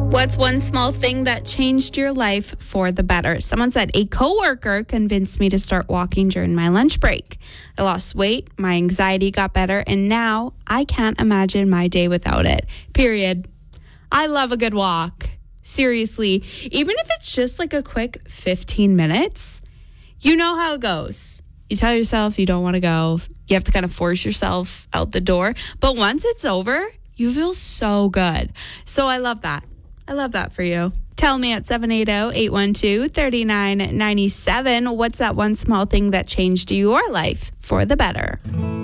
What's one small thing that changed your life for the better? Someone said a coworker convinced me to start walking during my lunch break. I lost weight, my anxiety got better, and now I can't imagine my day without it. Period. I love a good walk. Seriously, even if it's just like a quick 15 minutes, you know how it goes. You tell yourself you don't want to go. You have to kind of force yourself out the door. But once it's over, you feel so good. So I love that. I love that for you. Tell me at 780-812-3997, what's that one small thing that changed your life for the better?